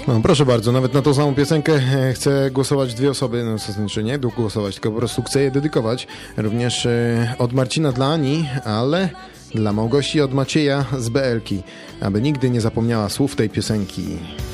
No, proszę bardzo, nawet na tą samą piosenkę chcę głosować dwie osoby, no to znaczy nie głosować, tylko po prostu chcę je dedykować. Również od Marcina dla Ani, ale dla Małgosi od Macieja z BL-ki, aby nigdy nie zapomniała słów tej piosenki.